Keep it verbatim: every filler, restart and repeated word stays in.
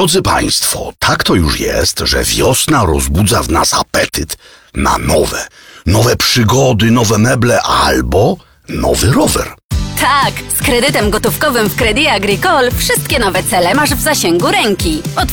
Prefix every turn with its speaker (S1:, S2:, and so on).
S1: Drodzy Państwo, tak to już jest, że wiosna rozbudza w nas apetyt na nowe, nowe przygody, nowe meble albo nowy rower.
S2: Tak, z kredytem gotówkowym w Crédit Agricole wszystkie nowe cele masz w zasięgu ręki. Od